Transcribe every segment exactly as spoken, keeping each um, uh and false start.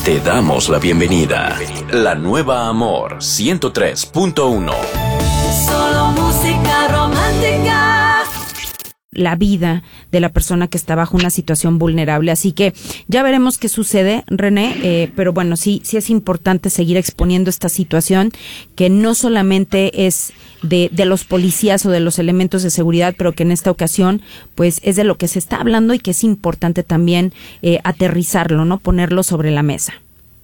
Te damos la bienvenida. La nueva Amor ciento tres punto uno. Solo música romántica. La vida de la persona que está bajo una situación vulnerable. Así que ya veremos qué sucede, René, eh, pero bueno, sí, sí es importante seguir exponiendo esta situación, que no solamente es de, de los policías o de los elementos de seguridad, pero que en esta ocasión pues es de lo que se está hablando y que es importante también eh, aterrizarlo, ¿no? Ponerlo sobre la mesa.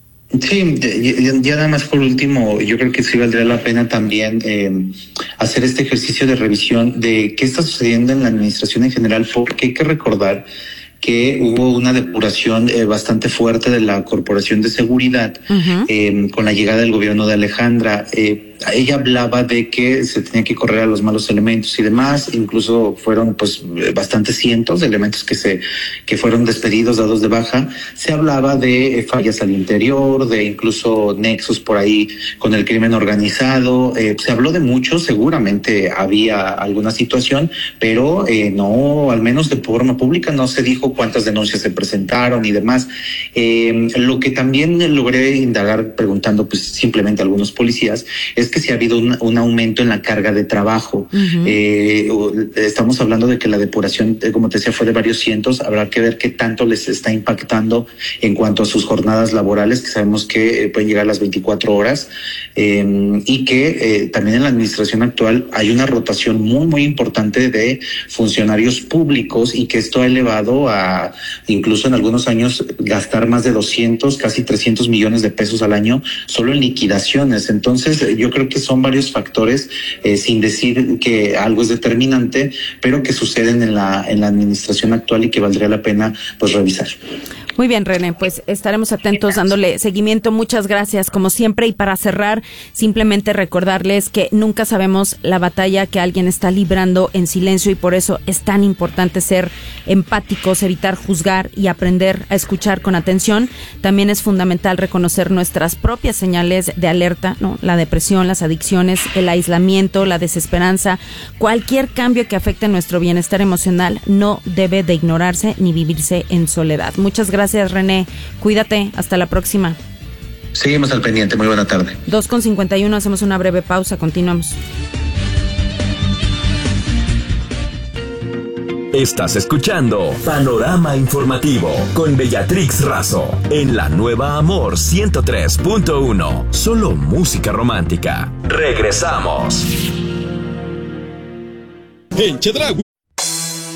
Sí, ya nada más por último, yo creo que sí valdría la pena también eh, hacer este ejercicio de revisión de qué está sucediendo en la administración en general, porque hay que recordar que hubo una depuración eh, bastante fuerte de la Corporación de Seguridad uh-huh. eh, con la llegada del gobierno de Alejandra. Eh, ella hablaba de que se tenía que correr a los malos elementos y demás, incluso fueron pues bastantes cientos de elementos que se que fueron despedidos, dados de baja. Se hablaba de eh, fallas al interior, de incluso nexos por ahí con el crimen organizado. Eh, se habló de mucho, seguramente había alguna situación, pero eh, no, al menos de forma pública no se dijo cuántas denuncias se presentaron y demás. Eh, lo que también logré indagar preguntando pues simplemente a algunos policías es que si ha habido un, un aumento en la carga de trabajo. Uh-huh. Eh, estamos hablando de que la depuración, como te decía, fue de varios cientos. Habrá que ver qué tanto les está impactando en cuanto a sus jornadas laborales, que sabemos que eh, pueden llegar a las veinticuatro horas, eh, y que eh, también en la administración actual hay una rotación muy, muy importante de funcionarios públicos y que esto ha elevado a, incluso en algunos años, gastar más de doscientos, casi trescientos millones de pesos al año solo en liquidaciones. Entonces, yo creo que son varios factores, eh, sin decir que algo es determinante, pero que suceden en la en la administración actual y que valdría la pena pues revisar. Muy bien, René, pues estaremos atentos dándole seguimiento. Muchas gracias, como siempre. Y para cerrar, simplemente recordarles que nunca sabemos la batalla que alguien está librando en silencio y por eso es tan importante ser empáticos, evitar juzgar y aprender a escuchar con atención. También es fundamental reconocer nuestras propias señales de alerta, ¿no? La depresión, las adicciones, el aislamiento, la desesperanza, cualquier cambio que afecte nuestro bienestar emocional no debe de ignorarse ni vivirse en soledad. Muchas gracias. Gracias, René. Cuídate. Hasta la próxima. Seguimos al pendiente. Muy buena tarde. dos con cincuenta y uno. Hacemos una breve pausa. Continuamos. Estás escuchando Panorama Informativo con Bellatrix Razo en la nueva Amor ciento tres punto uno. Solo música romántica. Regresamos. En Chedraui